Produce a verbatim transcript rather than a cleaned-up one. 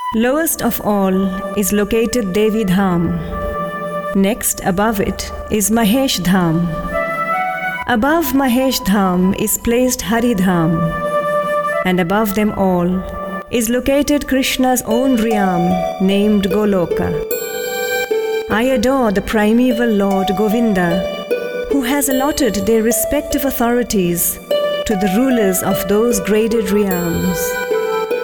Lowest of all is located Devi Dham. Next, above it, is Mahesh Dham. Above Mahesh Dham is placed Hari Dham. And above them all is located Krishna's own realm named Goloka. I adore the primeval Lord Govinda, who has allotted their respective authorities to the rulers of those graded realms.